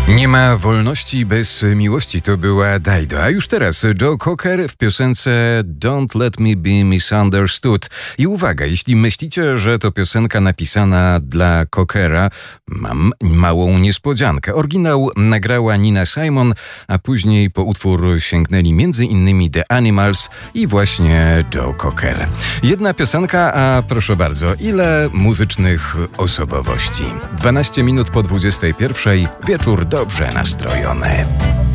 Nie ma wolności bez miłości, to była Dido. A już teraz Joe Cocker w piosence Don't Let Me Be Misunderstood. I uwaga, jeśli myślicie, że to piosenka napisana dla Cockera, mam małą niespodziankę. Oryginał nagrała Nina Simon, a później po utwór sięgnęli m.in. The Animals i właśnie Joe Cocker. Jedna piosenka, a proszę bardzo, ile muzycznych osobowości. 12 minut po 21, wieczór dobrze nastrojony.